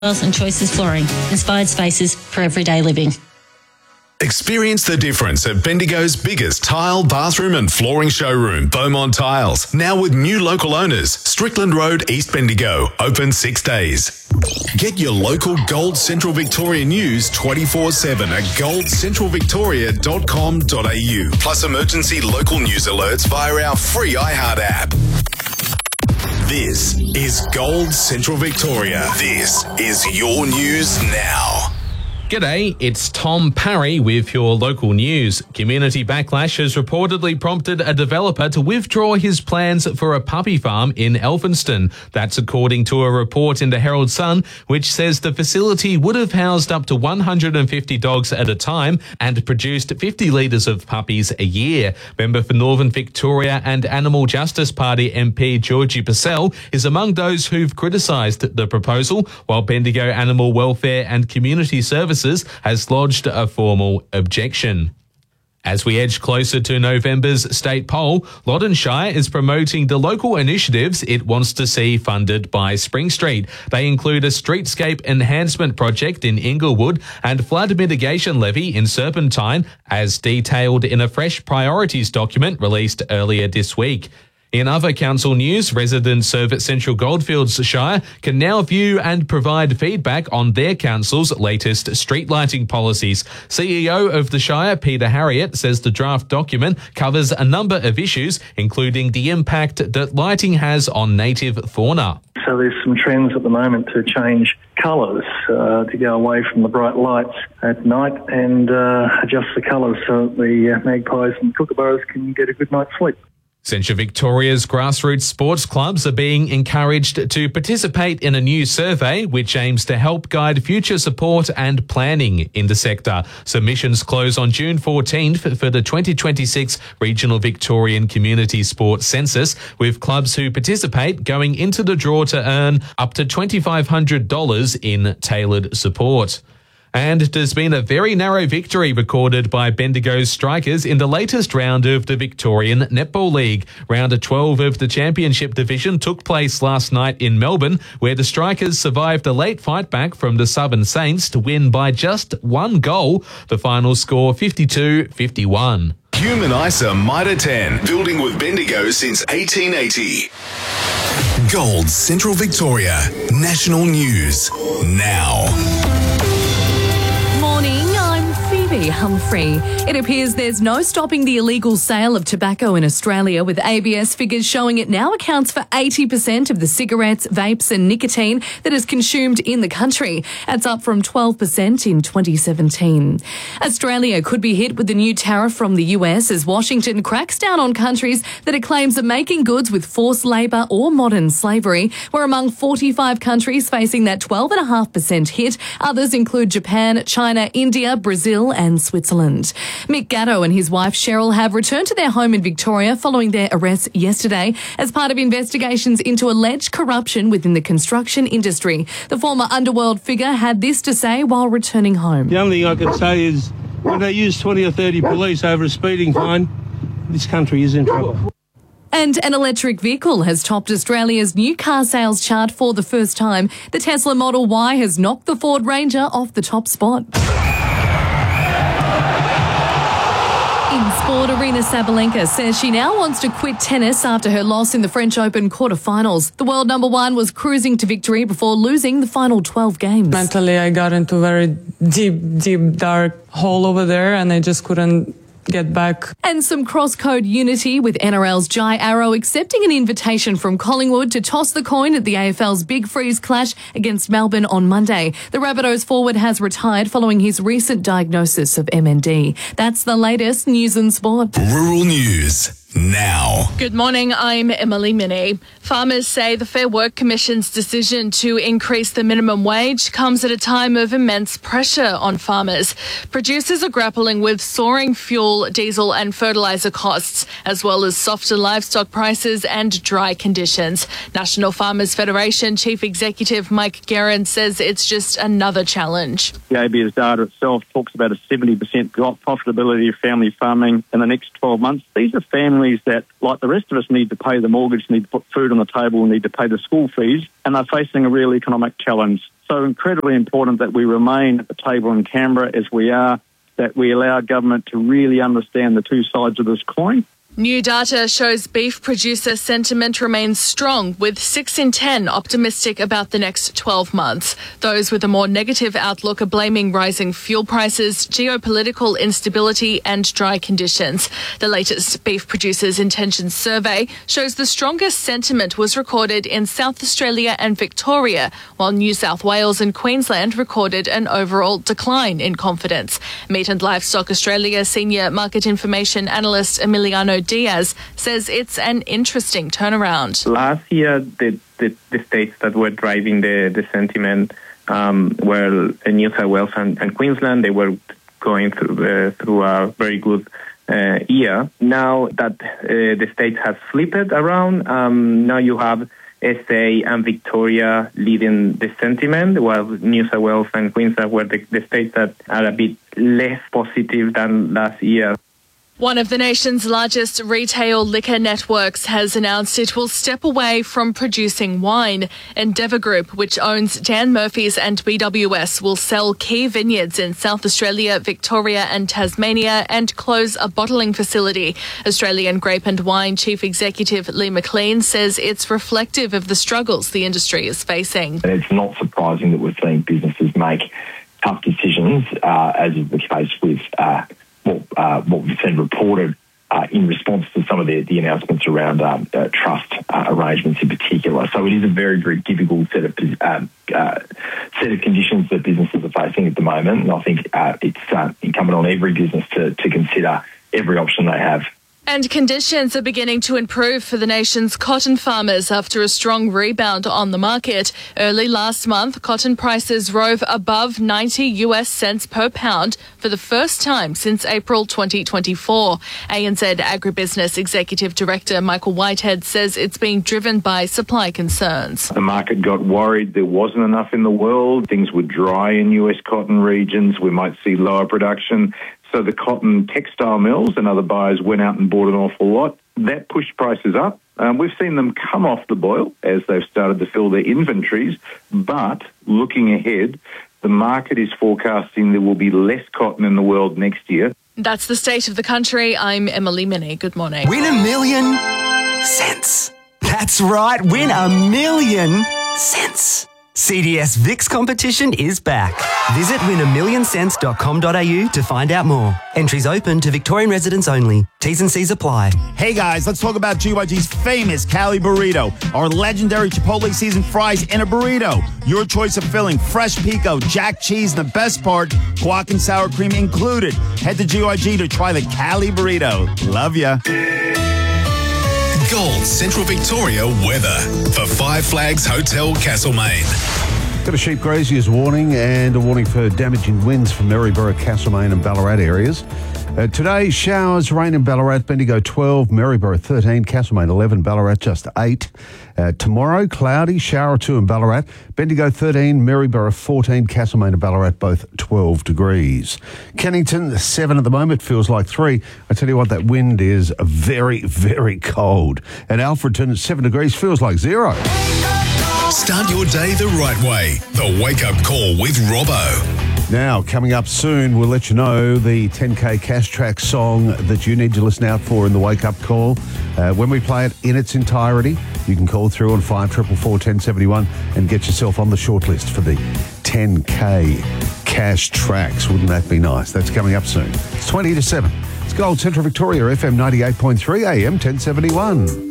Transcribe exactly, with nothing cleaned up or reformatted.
and Choices Flooring. Inspired spaces for everyday living. Experience the difference at Bendigo's biggest tile, bathroom and flooring showroom, Beaumont Tiles. Now with new local owners, Strickland Road, East Bendigo, open six days. Get your local Gold Central Victoria news twenty-four seven at gold central victoria dot com dot a u. Plus emergency local news alerts via our free iHeart app. This is Gold Central Victoria. This is your news now. G'day, it's Tom Parry with your local news. Community backlash has reportedly prompted a developer to withdraw his plans for a puppy farm in Elphinston. That's according to a report in the Herald Sun, which says the facility would have housed up to one hundred fifty dogs at a time and produced fifty litres of puppies a year. Member for Northern Victoria and Animal Justice Party M P Georgie Purcell is among those who've criticised the proposal, while Bendigo Animal Welfare and Community Services has lodged a formal objection. As we edge closer to November's state poll, Loddon Shire is promoting the local initiatives it wants to see funded by Spring Street. They include a streetscape enhancement project in Inglewood and flood mitigation levy in Serpentine, as detailed in a fresh priorities document released earlier this week. In other council news, residents of Central Goldfields Shire can now view and provide feedback on their council's latest street lighting policies. C E O of the Shire, Peter Harriott, says the draft document covers a number of issues, including the impact that lighting has on native fauna. So there's some trends at the moment to change colours, uh, to go away from the bright lights at night and uh, adjust the colours so that the uh, magpies and kookaburras can get a good night's sleep. Central Victoria's grassroots sports clubs are being encouraged to participate in a new survey which aims to help guide future support and planning in the sector. Submissions close on June fourteenth for the twenty twenty-six Regional Victorian Community Sports Census, with clubs who participate going into the draw to earn up to two thousand five hundred dollars in tailored support. And there's been a very narrow victory recorded by Bendigo's Strikers in the latest round of the Victorian Netball League. Round twelve of the Championship Division took place last night in Melbourne, where the Strikers survived a late fight back from the Southern Saints to win by just one goal. The final score fifty-two fifty-one. Human ISA Mitre ten, building with Bendigo since eighteen eighty. Gold Central Victoria, national news now. Humphrey. It appears there's no stopping the illegal sale of tobacco in Australia, with A B S figures showing it now accounts for eighty percent of the cigarettes, vapes and nicotine that is consumed in the country. That's up from twelve percent in twenty seventeen. Australia could be hit with the new tariff from the U S as Washington cracks down on countries that it claims are making goods with forced labour or modern slavery. We're among forty-five countries facing that twelve point five percent hit. Others include Japan, China, India, Brazil and Switzerland. Mick Gatto and his wife Cheryl have returned to their home in Victoria following their arrest yesterday as part of investigations into alleged corruption within the construction industry. The former underworld figure had this to say while returning home. The only thing I can say is when they use twenty or thirty police over a speeding fine, this country is in trouble. And an electric vehicle has topped Australia's new car sales chart for the first time. The Tesla Model Y has knocked the Ford Ranger off the top spot. In sport, Aryna Sabalenka says she now wants to quit tennis after her loss in the French Open quarterfinals. The world number one was cruising to victory before losing the final twelve games. Mentally, I got into a very deep, deep, dark hole over there, and I just couldn't get back. And some cross-code unity with N R L's Jai Arrow accepting an invitation from Collingwood to toss the coin at the A F L's Big Freeze clash against Melbourne on Monday. The Rabbitohs forward has retired following his recent diagnosis of M N D. That's the latest news and sport. Rural News now. Good morning, I'm Emily Minnie. Farmers say the Fair Work Commission's decision to increase the minimum wage comes at a time of immense pressure on farmers. Producers are grappling with soaring fuel, diesel and fertiliser costs, as well as softer livestock prices and dry conditions. National Farmers Federation Chief Executive Mike Guerin says it's just another challenge. The A B S data itself talks about a seventy percent drop profitability of family farming in the next twelve months. These are families families that, like the rest of us, need to pay the mortgage, need to put food on the table, need to pay the school fees, and are facing a real economic challenge. So incredibly important that we remain at the table in Canberra as we are, that we allow government to really understand the two sides of this coin. New data shows beef producer sentiment remains strong, with six in ten optimistic about the next twelve months. Those with a more negative outlook are blaming rising fuel prices, geopolitical instability and dry conditions. The latest Beef Producers Intentions Survey shows the strongest sentiment was recorded in South Australia and Victoria, while New South Wales and Queensland recorded an overall decline in confidence. Meat and Livestock Australia Senior Market Information Analyst Emiliano Diaz says it's an interesting turnaround. Last year, the, the, the states that were driving the, the sentiment um, were New South Wales and, and Queensland. They were going through, uh, through a very good uh, year. Now that uh, the states have flipped around, um, now you have S A and Victoria leading the sentiment, while New South Wales and Queensland were the, the states that are a bit less positive than last year. One of the nation's largest retail liquor networks has announced it will step away from producing wine. Endeavour Group, which owns Dan Murphy's and B W S, will sell key vineyards in South Australia, Victoria and Tasmania and close a bottling facility. Australian Grape and Wine Chief Executive Lee McLean says it's reflective of the struggles the industry is facing. It's not surprising that we're seeing businesses make tough decisions, uh, as is the case with uh, What, uh, what we've seen reported uh, in response to some of the, the announcements around um, uh, trust uh, arrangements in particular. So it is a very, very difficult set of um, uh, set of conditions that businesses are facing at the moment. And I think uh, it's uh, incumbent on every business to, to consider every option they have. And conditions are beginning to improve for the nation's cotton farmers after a strong rebound on the market. Early last month, cotton prices rose above ninety US cents per pound for the first time since April twenty twenty-four. A N Z Agribusiness Executive Director Michael Whitehead says it's being driven by supply concerns. The market got worried there wasn't enough in the world. Things were dry in U S cotton regions. We might see lower production. So the cotton textile mills and other buyers went out and bought an awful lot. That pushed prices up. Um, we've seen them come off the boil as they've started to fill their inventories. But looking ahead, the market is forecasting there will be less cotton in the world next year. That's the state of the country. I'm Emily Minnie. Good morning. Win a million cents. That's right. Win a million cents. C D S Vix competition is back. Visit win a million cents dot com dot a u to find out more. Entries open to Victorian residents only. T's and C's apply. Hey guys, let's talk about G Y G's famous Cali Burrito. Our legendary Chipotle seasoned fries in a burrito. Your choice of filling, fresh pico, jack cheese, and the best part, guac and sour cream included. Head to G Y G to try the Cali Burrito. Love ya. Gold Central Victoria weather for Five Flags Hotel Castlemaine. Got a sheep graziers warning and a warning for damaging winds for Maryborough, Castlemaine and Ballarat areas. Uh, today, showers, rain in Ballarat, Bendigo twelve, Maryborough thirteen, Castlemaine eleven, Ballarat just eight. Uh, tomorrow, cloudy, shower or two in Ballarat, Bendigo thirteen, Maryborough fourteen, Castlemaine and Ballarat both twelve degrees. Kennington seven at the moment, feels like three. I tell you what, that wind is very, very cold. At Alfredton, seven degrees, feels like zero. Start your day the right way. The Wake Up Call with Robbo. Now, coming up soon, we'll let you know the ten K Cash Track song that you need to listen out for in the Wake Up Call. Uh, when we play it in its entirety, you can call through on five four four, one oh seven one and get yourself on the shortlist for the ten K Cash Tracks. Wouldn't that be nice? That's coming up soon. It's twenty to seven. It's Gold Central Victoria, F M ninety-eight point three, A M ten seventy-one.